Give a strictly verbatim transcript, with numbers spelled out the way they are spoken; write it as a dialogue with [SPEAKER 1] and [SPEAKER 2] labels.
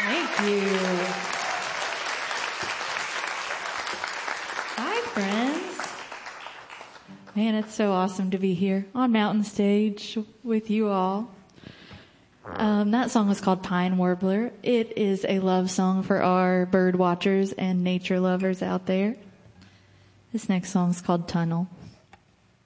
[SPEAKER 1] Thank you. Hi, friends. Man, it's so awesome to be here on Mountain Stage with you all. Um, that song was called Pine Warbler. It is a love song for our bird watchers and nature lovers out there. This next song is called Tunnel.